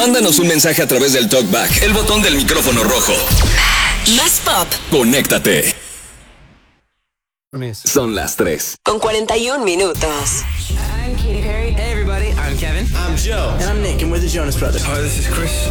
Mándanos un mensaje a través del TalkBack, el botón del micrófono rojo. Más pop. Conéctate. Son las 3. Con 41 minutos. I'm Katy Perry. Hey everybody, I'm Kevin. I'm Joe. And I'm Nick, and we're the Jonas Brothers. Hi, this is Chris.